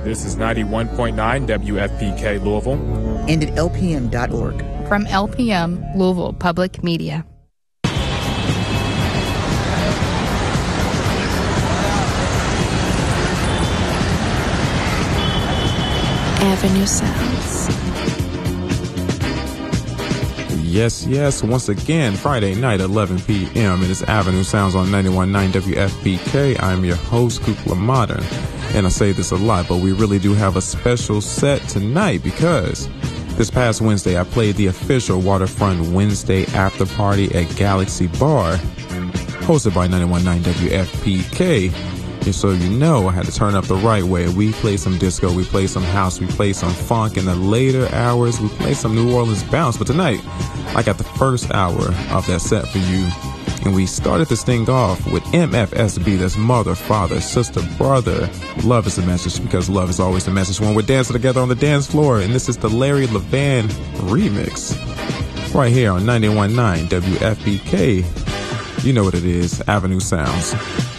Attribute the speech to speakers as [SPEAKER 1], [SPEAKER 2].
[SPEAKER 1] This is 91.9 WFPK Louisville.
[SPEAKER 2] And at LPM.org.
[SPEAKER 3] From LPM, Louisville Public Media.
[SPEAKER 4] Avenue Sounds.
[SPEAKER 5] Yes. Once again, Friday night, 11 p.m. It is Avenue Sounds on 91.9 WFPK. I'm your host, Kukla Modern. And I say this a lot, but we really do have a special set tonight because this past Wednesday, I played the official Waterfront Wednesday after party at Galaxy Bar, hosted by 91.9 WFPK. And so you know I had to turn up the right way. We play some disco, we play some house, we play some funk. In the later hours, we play some New Orleans bounce. But tonight, I got the first hour of that set for you. And we started this thing off with MFSB, that's mother, father, sister, brother. Love is the message because love is always the message when we're dancing together on the dance floor. And this is the Larry Levan remix right here on 91.9 WFPK. You know what it is, Avenue Sounds.